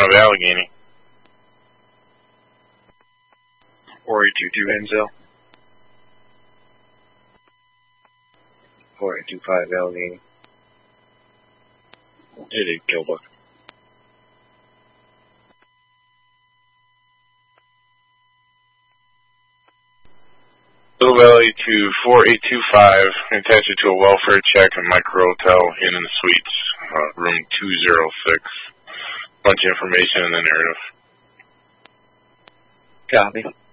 Allegheny. 4822 Enzo. 4825 Allegheny. 88 Killbuck. Little Valley to 4825, attach it to a welfare check and micro hotel in the suites, room 206. Bunch of information in the narrative. Copy.